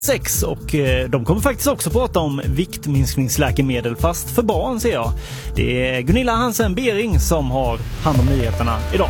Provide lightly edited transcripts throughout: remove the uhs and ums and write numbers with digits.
6 och de kommer faktiskt också prata om viktminskningsläkemedel fast för barn ser jag. Det är Gunilla Hansen Bering som har hand om nyheterna idag.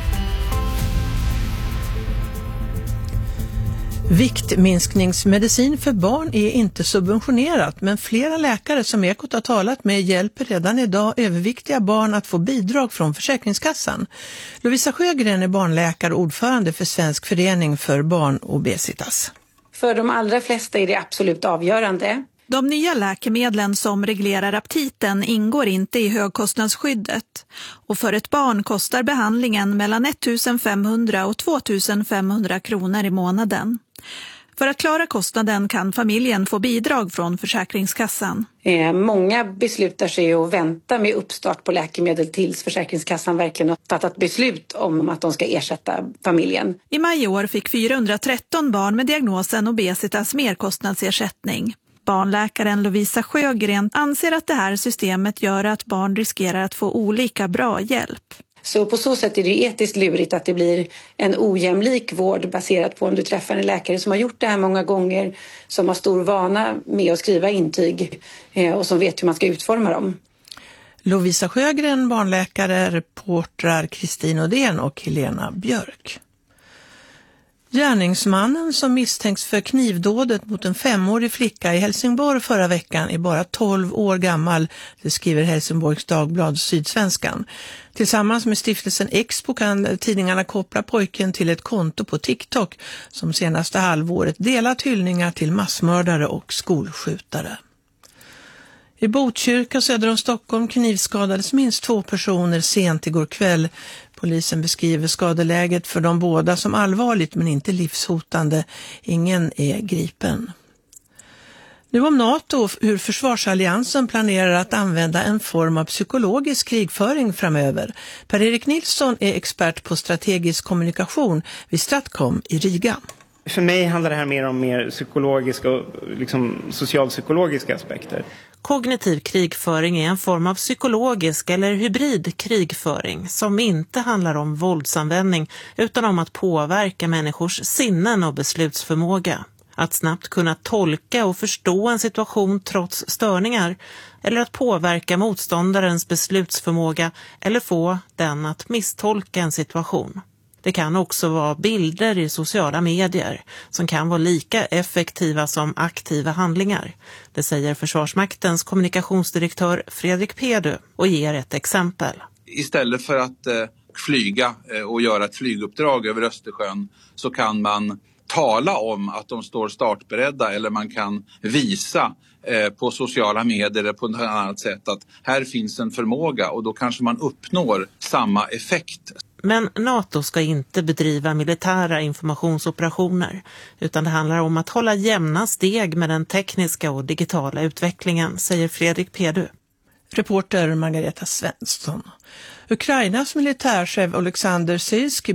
Viktminskningsmedicin för barn är inte subventionerat, men flera läkare som Ekot har talat med hjälper redan idag överviktiga barn att få bidrag från Försäkringskassan. Lovisa Sjögren är barnläkare och ordförande för Svensk förening för barnobesitas. För de allra flesta är det absolut avgörande. De nya läkemedlen som reglerar aptiten ingår inte i högkostnadsskyddet. Och för ett barn kostar behandlingen mellan 1 500 och 2 500 kronor i månaden. För att klara kostnaden kan familjen få bidrag från Försäkringskassan. Många beslutar sig att vänta med uppstart på läkemedel tills Försäkringskassan verkligen har fattat beslut om att de ska ersätta familjen. I maj i år fick 413 barn med diagnosen obesitas merkostnadsersättning. Barnläkaren Lovisa Sjögren anser att det här systemet gör att barn riskerar att få olika bra hjälp. Så på så sätt är det etiskt lurigt att det blir en ojämlik vård baserat på om du träffar en läkare som har gjort det här många gånger, som har stor vana med att skriva intyg och som vet hur man ska utforma dem. Lovisa Sjögren, barnläkare, reportrar Kristin Odén och Helena Björk. Gärningsmannen som misstänks för knivdådet mot en 5-årig flicka i Helsingborg förra veckan är bara 12 år gammal, det skriver Helsingborgs Dagblad Sydsvenskan. Tillsammans med stiftelsen Expo kan tidningarna koppla pojken till ett konto på TikTok som senaste halvåret delat hyllningar till massmördare och skolskjutare. I Botkyrka söder om Stockholm knivskadades minst 2 personer sent igår kväll. Polisen beskriver skadeläget för de båda som allvarligt men inte livshotande. Ingen är gripen. Nu om NATO och hur försvarsalliansen planerar att använda en form av psykologisk krigföring framöver. Per-Erik Nilsson är expert på strategisk kommunikation vid Stratcom i Riga. För mig handlar det här mer om psykologiska och socialpsykologiska aspekter. Kognitiv krigföring är en form av psykologisk eller hybrid krigföring som inte handlar om våldsanvändning utan om att påverka människors sinnen och beslutsförmåga. Att snabbt kunna tolka och förstå en situation trots störningar eller att påverka motståndarens beslutsförmåga eller få den att misstolka en situation. Det kan också vara bilder i sociala medier som kan vara lika effektiva som aktiva handlingar. Det säger Försvarsmaktens kommunikationsdirektör Fredrik Pedu och ger ett exempel. Istället för att flyga och göra ett flyguppdrag över Östersjön så kan man tala om att de står startberedda eller man kan visa på sociala medier eller på något annat sätt att här finns en förmåga och då kanske man uppnår samma effekt. Men NATO ska inte bedriva militära informationsoperationer utan det handlar om att hålla jämna steg med den tekniska och digitala utvecklingen, säger Fredrik Pedu. Reporter Margareta Svensson. Ukrainas militärchef Alexander Syrskij